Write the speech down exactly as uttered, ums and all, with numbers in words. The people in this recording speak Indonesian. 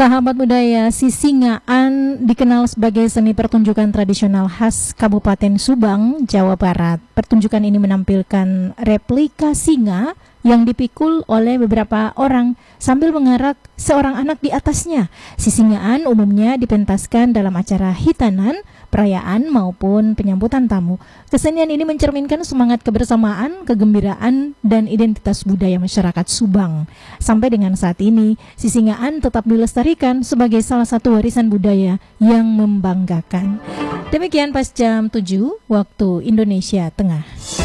Sahabat budaya, Sisingaan dikenal sebagai seni pertunjukan tradisional khas Kabupaten Subang, Jawa Barat. Pertunjukan ini menampilkan replika singa yang dipikul oleh beberapa orang sambil mengarak seorang anak di atasnya. Sisingaan umumnya dipentaskan dalam acara hitanan, perayaan maupun penyambutan tamu. Kesenian ini mencerminkan semangat kebersamaan, kegembiraan, dan identitas budaya masyarakat Subang. Sampai dengan saat ini, Sisingaan tetap dilestarikan sebagai salah satu warisan budaya yang membanggakan. Demikian pas jam tujuh waktu Indonesia Tengah.